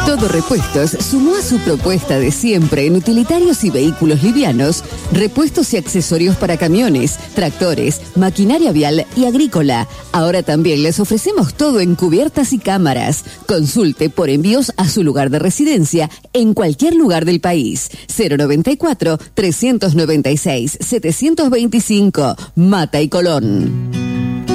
Todo Repuestos sumó a su propuesta de siempre en utilitarios y vehículos livianos, repuestos y accesorios para camiones, tractores, maquinaria vial y agrícola. Ahora también les ofrecemos todo en cubiertas y cámaras. Consulte por envíos a su lugar de residencia en cualquier lugar del país. 094-396-725, Mata y Colón.